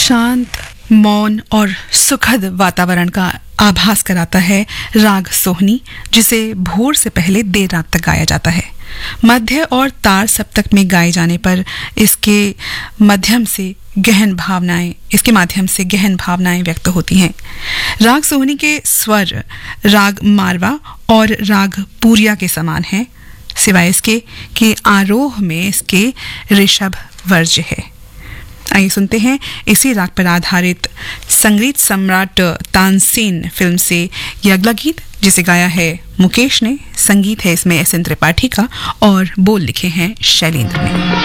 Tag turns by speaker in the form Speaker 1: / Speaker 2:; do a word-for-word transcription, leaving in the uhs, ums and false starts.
Speaker 1: शांत, मौन और सुखद वातावरण का आभास कराता है राग सोहनी, जिसे भोर से पहले देर रात तक गाया जाता है। मध्य और तार सप्तक में गाए जाने पर इसके माध्यम से गहन भावनाएं इसके माध्यम से गहन भावनाएं व्यक्त होती हैं। राग सोहनी के स्वर राग मारवा और राग पूरिया के समान हैं, सिवाय इसके कि आरोह में इसके ऋषभ वर्ज्य है। आइए सुनते हैं इसी राग पर आधारित संगीत सम्राट तानसेन फिल्म से यह अगला गीत, जिसे गाया है मुकेश ने। संगीत है इसमें एस एन त्रिपाठी का और बोल लिखे हैं शैलेंद्र ने।